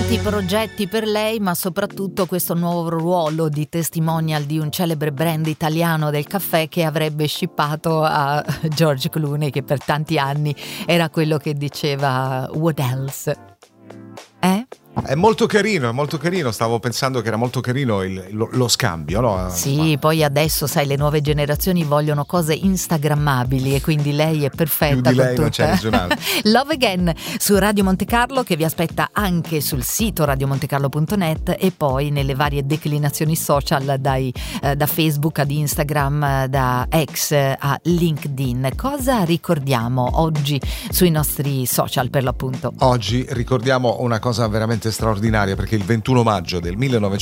Tanti progetti per lei, ma soprattutto questo nuovo ruolo di testimonial di un celebre brand italiano del caffè che avrebbe shippato a George Clooney, che per tanti anni era quello che diceva "What else?" È molto carino, stavo pensando che era molto carino lo scambio, no? Sì, poi adesso sai, le nuove generazioni vogliono cose instagrammabili e quindi lei è perfetta. Più di lei con non c'è ragionare. Love Again su Radio Monte Carlo, che vi aspetta anche sul sito radiomontecarlo.net e poi nelle varie declinazioni social, da Facebook ad Instagram, da X a LinkedIn. Cosa ricordiamo oggi sui nostri social, per l'appunto? Oggi ricordiamo una cosa veramente straordinaria, perché il 21 maggio del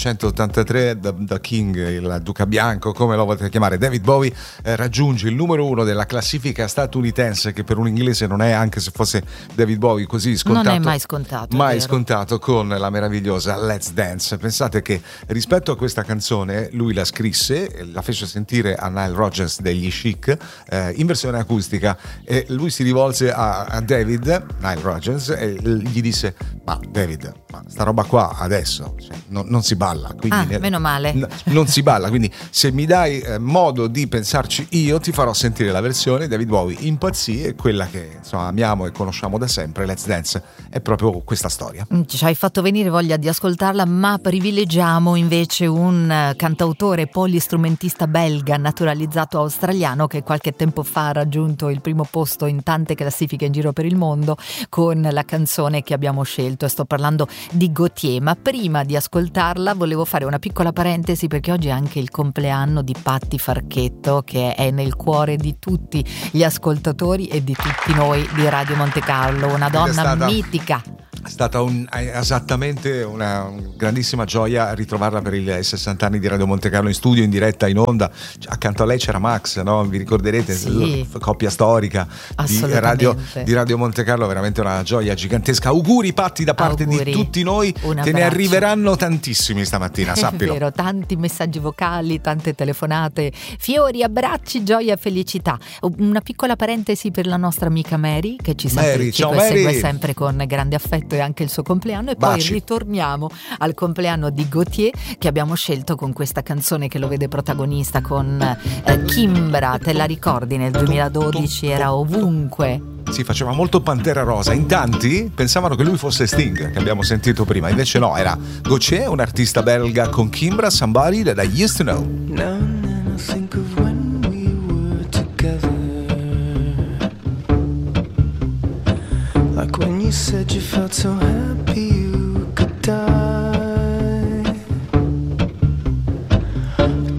1983 The King, il Duca Bianco, come lo volete chiamare, David Bowie, raggiunge il numero 1 della classifica statunitense, che per un inglese non è, anche se fosse David Bowie, così scontato. Non è mai scontato. Mai scontato, con la meravigliosa Let's Dance. Pensate che rispetto a questa canzone lui la scrisse, la fece sentire a Nile Rodgers degli Chic in versione acustica, e lui si rivolse a David, Nile Rodgers, e gli disse: ma David, sta roba qua adesso, cioè, non si balla, quindi meno male. Non si balla, quindi se mi dai modo di pensarci io, ti farò sentire la versione. David Bowie impazzì, e quella che insomma amiamo e conosciamo da sempre, Let's Dance, è proprio questa storia. Ci hai fatto venire voglia di ascoltarla, ma privilegiamo invece un cantautore polistrumentista belga naturalizzato australiano, che qualche tempo fa ha raggiunto il primo posto in tante classifiche in giro per il mondo con la canzone che abbiamo scelto, e sto parlando di Gautier. Ma prima di ascoltarla volevo fare una piccola parentesi, perché oggi è anche il compleanno di Patti Farchetto, che è nel cuore di tutti gli ascoltatori e di tutti noi di Radio Monte Carlo, una donna mitica. È stata esattamente una grandissima gioia ritrovarla per i 60 anni di Radio Monte Carlo in studio, in diretta, in onda. Accanto a lei c'era Max, no? Vi ricorderete? Sì. Coppia storica di Radio Monte Carlo, veramente una gioia gigantesca. Auguri Patti da parte di tutti noi, te ne arriveranno tantissimi stamattina, sappilo. È vero, tanti messaggi vocali, tante telefonate, fiori, abbracci, gioia e felicità. Una piccola parentesi per la nostra amica Mary, che ci segue sempre con grande affetto, e anche il suo compleanno, e Baci. poi ritorniamo al compleanno di Gautier, che abbiamo scelto con questa canzone che lo vede protagonista con Kimbra. Te la ricordi? Nel 2012 era ovunque. Sì, faceva molto Pantera Rosa. In tanti pensavano che lui fosse Sting, che abbiamo sentito prima, invece no, era Gautier, un artista belga, con Kimbra, Somebody That I Used to Know. Now and then I think of when we were together, like when you said you felt so happy